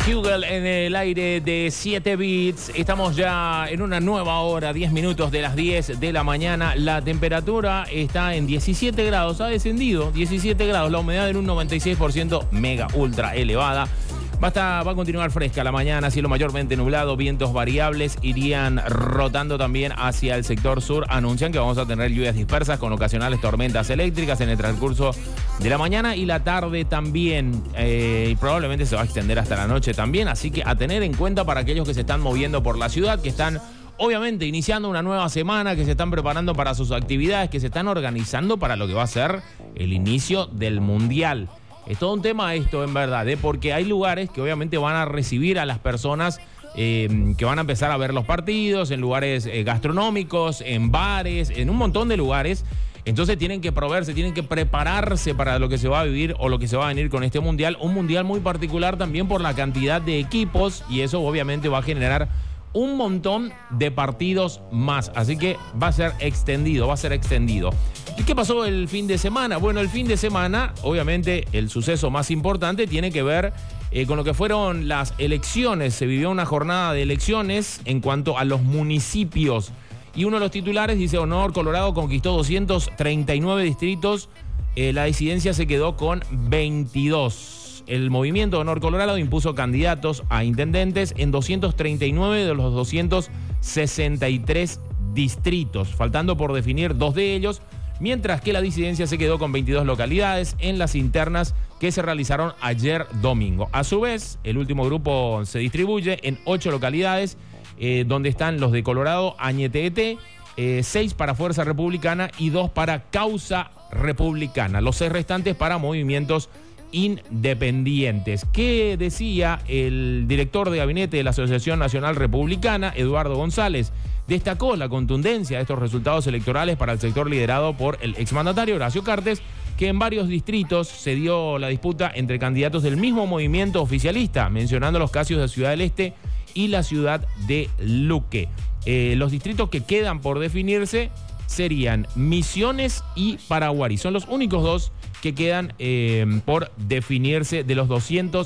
Hugel en el aire de 7 bits. Estamos ya en una nueva hora, 10 minutos de las 10 de la mañana. La temperatura está en 17 grados, ha descendido 17 grados. La humedad en un 96%, mega ultra elevada. Va a continuar fresca la mañana, cielo mayormente nublado, vientos variables irían rotando también hacia el sector sur. Anuncian que vamos a tener lluvias dispersas con ocasionales tormentas eléctricas en el transcurso de la mañana y la tarde también. Y probablemente se va a extender hasta la noche también, así que a tener en cuenta para aquellos que se están moviendo por la ciudad, que están obviamente iniciando una nueva semana, que se están preparando para sus actividades, que se están organizando para lo que va a ser el inicio del Mundial. Es todo un tema esto, en verdad, porque hay lugares que obviamente van a recibir a las personas que van a empezar a ver los partidos, en lugares gastronómicos, en bares, en un montón de lugares. Entonces tienen que proveerse, tienen que prepararse para lo que se va a vivir o lo que se va a venir con este mundial. Un mundial muy particular también por la cantidad de equipos y eso obviamente va a generar un montón de partidos más. Así que va a ser extendido. ¿Y qué pasó el fin de semana? Bueno, el fin de semana, obviamente, el suceso más importante tiene que ver con lo que fueron las elecciones. Se vivió una jornada de elecciones en cuanto a los municipios. Y uno de los titulares dice: Honor Colorado conquistó 239 distritos. La disidencia se quedó con 22. El movimiento Honor Colorado impuso candidatos a intendentes en 239 de los 263 distritos, faltando por definir 2 de ellos, mientras que la disidencia se quedó con 22 localidades en las internas que se realizaron ayer domingo. A su vez, el último grupo se distribuye en 8 localidades, donde están los de Colorado, Añetete, 6 para Fuerza Republicana y 2 para Causa Republicana. Los 6 restantes para movimientos independientes. ¿Qué decía el director de gabinete de la Asociación Nacional Republicana, Eduardo González? Destacó la contundencia de estos resultados electorales para el sector liderado por el exmandatario Horacio Cartes, que en varios distritos se dio la disputa entre candidatos del mismo movimiento oficialista, mencionando los casos de Ciudad del Este y la ciudad de Luque. Los distritos que quedan por definirse serían Misiones y Paraguarí. Son los únicos 2 que quedan por definirse de los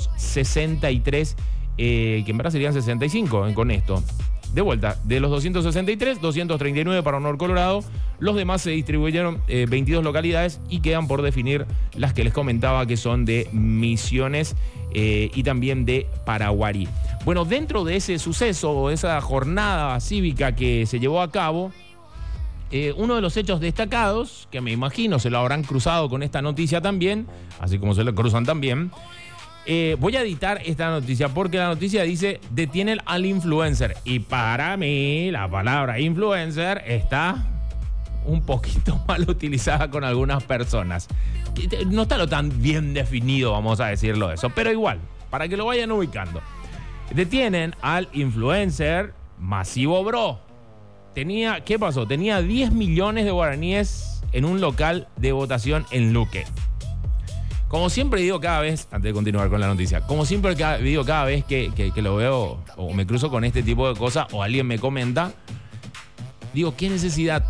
263, que en verdad serían 65 con esto. De vuelta, de los 263, 239 para Honor Colorado. Los demás se distribuyeron 22 localidades y quedan por definir las que les comentaba, que son de Misiones y también de Paraguarí. Bueno, dentro de ese suceso o esa jornada cívica que se llevó a cabo, uno de los hechos destacados, que me imagino se lo habrán cruzado con esta noticia también, así como se lo cruzan también, voy a editar esta noticia porque la noticia dice: detienen al influencer. Y para mí la palabra influencer está un poquito mal utilizada con algunas personas. No está lo tan bien definido, vamos a decirlo eso, pero igual, para que lo vayan ubicando. Detienen al influencer Masivo Bro. ¿Qué pasó? Tenía 10 millones de guaraníes en un local de votación en Luque. Como siempre digo cada vez, antes de continuar con la noticia, como siempre digo cada vez que lo veo o me cruzo con este tipo de cosas o alguien me comenta, digo, ¿qué necesidad?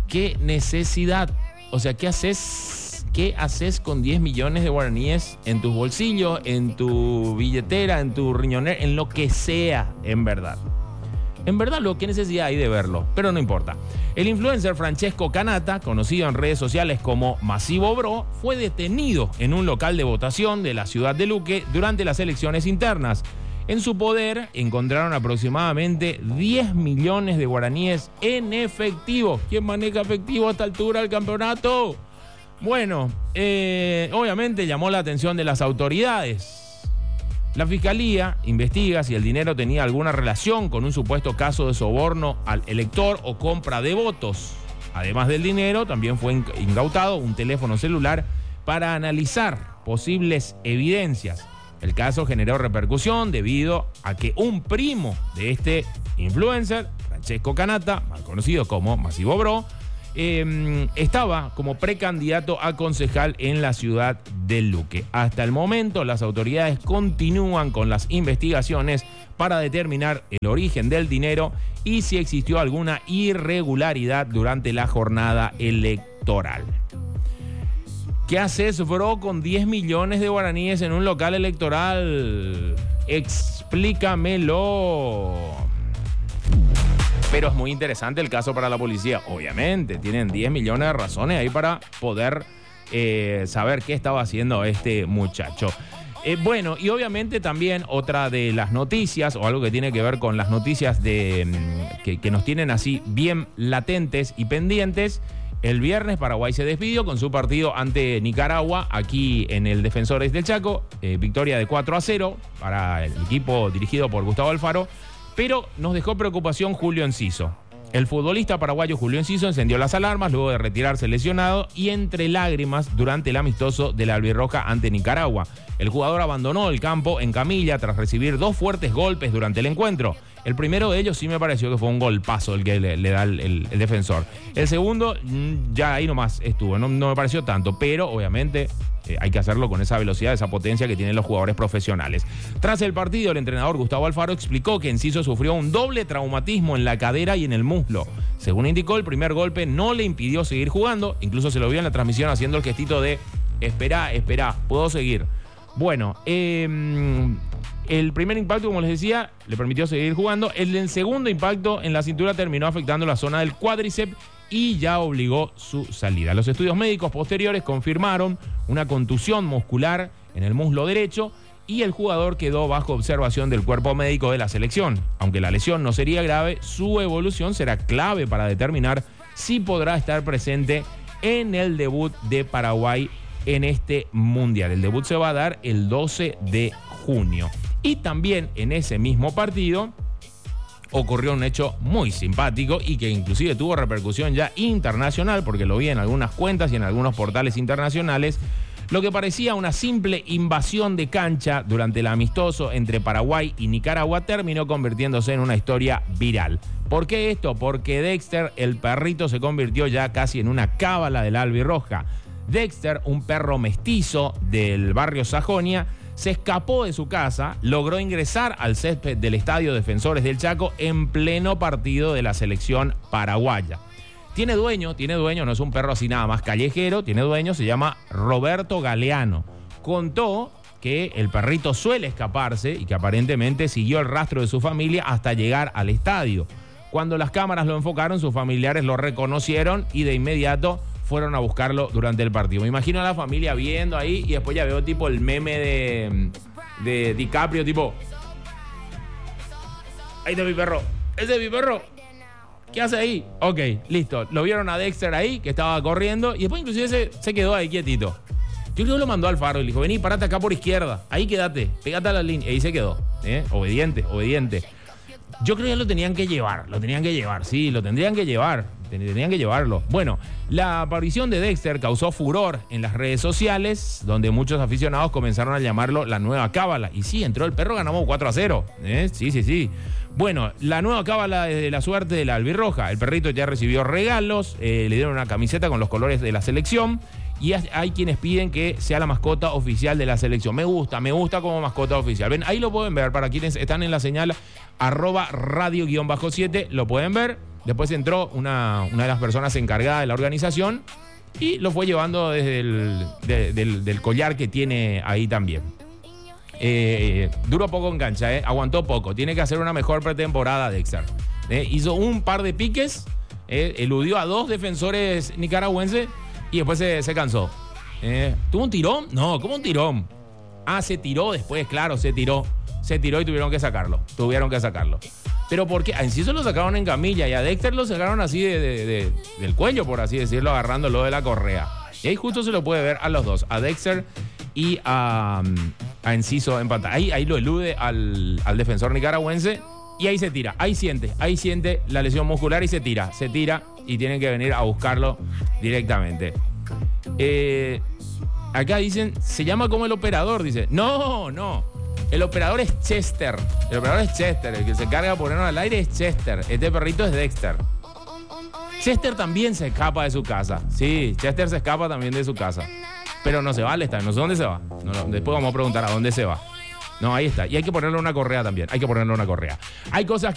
O sea, ¿qué haces con 10 millones de guaraníes en tus bolsillos, en tu billetera, en tu riñonera, en lo que sea, en verdad? En verdad, ¿qué necesidad hay de verlo? Pero no importa. El influencer Francesco Canata, conocido en redes sociales como Masivo Bro, fue detenido en un local de votación de la ciudad de Luque durante las elecciones internas. En su poder encontraron aproximadamente 10 millones de guaraníes en efectivo. ¿Quién maneja efectivo a esta altura del campeonato? Bueno, obviamente llamó la atención de las autoridades. La fiscalía investiga si el dinero tenía alguna relación con un supuesto caso de soborno al elector o compra de votos. Además del dinero, también fue incautado un teléfono celular para analizar posibles evidencias. El caso generó repercusión debido a que un primo de este influencer, Francesco Canata, más conocido como Masivo Bro, estaba como precandidato a concejal en la ciudad de Luque. Hasta el momento, las autoridades continúan con las investigaciones para determinar el origen del dinero y si existió alguna irregularidad durante la jornada electoral. ¿Qué haces, bro, con 10 millones de guaraníes en un local electoral? Explícamelo. Pero es muy interesante el caso para la policía. Obviamente, tienen 10 millones de razones ahí para poder saber qué estaba haciendo este muchacho. Bueno, y obviamente también otra de las noticias, o algo que tiene que ver con las noticias que nos tienen así bien latentes y pendientes. El viernes Paraguay se despidió con su partido ante Nicaragua aquí en el Defensores del Chaco. Victoria de 4-0 para el equipo dirigido por Gustavo Alfaro. Pero nos dejó preocupación Julio Enciso. El futbolista paraguayo Julio Enciso encendió las alarmas luego de retirarse lesionado y entre lágrimas durante el amistoso de la albirroja ante Nicaragua. El jugador abandonó el campo en camilla tras recibir 2 fuertes golpes durante el encuentro. El primero de ellos sí me pareció que fue un golpazo el que le da el defensor. El segundo ya ahí nomás estuvo, no me pareció tanto, pero obviamente hay que hacerlo con esa velocidad, esa potencia que tienen los jugadores profesionales. Tras el partido, el entrenador Gustavo Alfaro explicó que Enciso sufrió un doble traumatismo en la cadera y en el muslo. Según indicó, el primer golpe no le impidió seguir jugando, incluso se lo vio en la transmisión haciendo el gestito de esperá, puedo seguir. Bueno, el primer impacto, como les decía, le permitió seguir jugando. El segundo impacto en la cintura terminó afectando la zona del cuádriceps y ya obligó su salida. Los estudios médicos posteriores confirmaron una contusión muscular en el muslo derecho y el jugador quedó bajo observación del cuerpo médico de la selección. Aunque la lesión no sería grave, su evolución será clave para determinar si podrá estar presente en el debut de Paraguay en este mundial. El debut se va a dar el 12 de junio. Y también en ese mismo partido ocurrió un hecho muy simpático y que inclusive tuvo repercusión ya internacional, porque lo vi en algunas cuentas y en algunos portales internacionales. Lo que parecía una simple invasión de cancha durante el amistoso entre Paraguay y Nicaragua terminó convirtiéndose en una historia viral. ¿Por qué esto? Porque Dexter, el perrito, se convirtió ya casi en una cábala del albirroja. Dexter, un perro mestizo del barrio Sajonia, se escapó de su casa, logró ingresar al césped del Estadio Defensores del Chaco en pleno partido de la selección paraguaya. Tiene dueño, no es un perro así nada más callejero, tiene dueño, se llama Roberto Galeano. Contó que el perrito suele escaparse y que aparentemente siguió el rastro de su familia hasta llegar al estadio. Cuando las cámaras lo enfocaron, sus familiares lo reconocieron y de inmediato fueron a buscarlo durante el partido. Me imagino a la familia viendo ahí y después ya veo tipo el meme de DiCaprio, tipo, ahí está mi perro, ese es mi perro. ¿Qué hace ahí? Ok, listo. Lo vieron a Dexter ahí, que estaba corriendo, y después inclusive se quedó ahí quietito. Yo creo que lo mandó al Alfaro y le dijo, vení, parate acá por izquierda, ahí quédate, pégate a la línea. Y ahí se quedó, obediente. Yo creo que lo tenían que llevar, sí, lo tendrían que llevar. Tenían que llevarlo. Bueno, la aparición de Dexter causó furor en las redes sociales, donde muchos aficionados comenzaron a llamarlo la nueva cábala. Y sí, entró el perro, ganamos 4-0. Sí. Bueno, la nueva cábala de la suerte de la albirroja. El perrito ya recibió regalos, le dieron una camiseta con los colores de la selección. Y hay quienes piden que sea la mascota oficial de la selección. Me gusta como mascota oficial. Ven, ahí lo pueden ver. Para quienes están en la señal @radio_7, lo pueden ver. Después entró una de las personas encargadas de la organización y lo fue llevando desde del collar que tiene ahí también. Duró poco en cancha, aguantó poco. Tiene que hacer una mejor pretemporada, Dexter. Hizo un par de piques, eludió a 2 defensores nicaragüenses y después se cansó. ¿Tuvo un tirón? No, ¿cómo un tirón? Se tiró después, claro, se tiró y tuvieron que sacarlo. Pero ¿por qué? A Enciso lo sacaron en camilla y a Dexter lo sacaron así del cuello, por así decirlo, agarrándolo de la correa. Y ahí justo se lo puede ver a los dos, a Dexter y a Enciso en pantalla. Ahí lo elude al defensor nicaragüense y ahí se tira. Ahí siente la lesión muscular y se tira y tienen que venir a buscarlo directamente. Acá dicen, se llama como el operador, dice. No. El operador es Chester. El que se encarga de ponernos al aire es Chester. Este perrito es Dexter. Chester también se escapa de su casa. Sí, Chester se escapa también de su casa. Pero no se va al estadio. No sé dónde se va. Después vamos a preguntar a dónde se va. No, ahí está. Y hay que ponerle una correa también. Hay cosas que